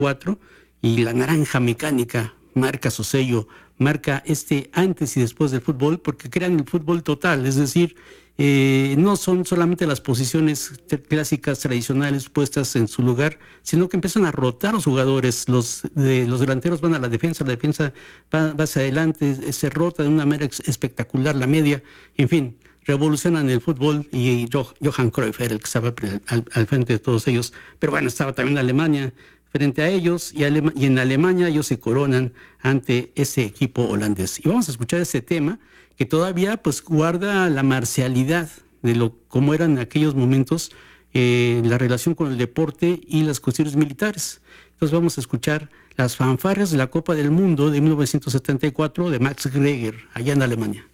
4, y la naranja mecánica marca su sello, marca antes y después del fútbol, porque crean el fútbol total, es decir, no son solamente las posiciones clásicas tradicionales puestas en su lugar, sino que empiezan a rotar los jugadores, los delanteros van a la defensa va hacia adelante, se rota de una manera espectacular la media, en fin, revolucionan el fútbol, y Johan Cruyff era el que estaba al frente de todos ellos. Pero bueno, estaba también Alemania frente a ellos, y en Alemania ellos se coronan ante ese equipo holandés. Y vamos a escuchar ese tema que todavía pues guarda la marcialidad de cómo eran en aquellos momentos, la relación con el deporte y las cuestiones militares. Entonces vamos a escuchar las fanfarrias de la Copa del Mundo de 1974 de Max Greger, allá en Alemania.